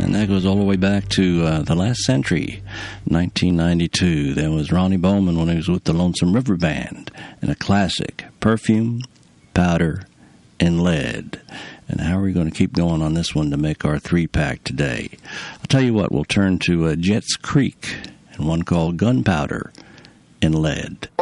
And that goes all the way back to the last century, 1992. That was Ronnie Bowman when he was with the Lonesome River Band, and a classic, Perfume, Powder, and Lead. And how are we going to keep going on this one to make our three-pack today? I'll tell you what, we'll turn to Jets Creek and one called Gunpowder and Lead.